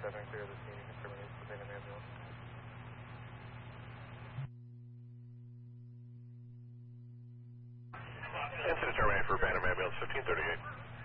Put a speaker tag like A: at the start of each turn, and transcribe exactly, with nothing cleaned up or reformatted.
A: seven, clear the scene, you can terminate for Phantom ambulance.
B: Incident terminated for Phantom ambulance fifteen thirty-eight.